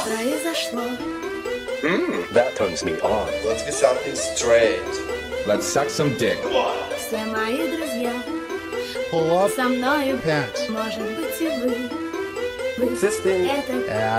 произошло. That turns me on. Let's get something straight. Let's suck some dick. Все мои друзья Pull up со мною. pants. Может быть и вы. Вы This thing это